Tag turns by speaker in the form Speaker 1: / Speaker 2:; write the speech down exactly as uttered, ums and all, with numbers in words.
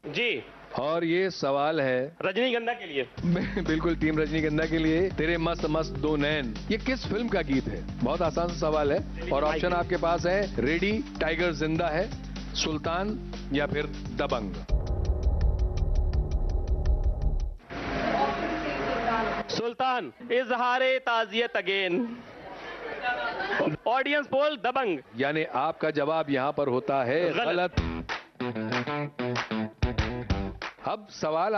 Speaker 1: जी।
Speaker 2: और ये सवाल है
Speaker 1: रजनीगंधा के लिए।
Speaker 2: बिल्कुल टीम रजनीगंधा के लिए। तेरे मस्त मस्त दो नैन, ये किस फिल्म का गीत है? बहुत आसान सा सवाल है और ऑप्शन आपके पास है रेडी, टाइगर जिंदा है, सुल्तान या फिर दबंग।
Speaker 1: सुल्तान। इजहारे ताजियत अगेन। ऑडियंस पोल दबंग।
Speaker 2: यानी आपका जवाब यहां पर होता है गलत। अब सवाल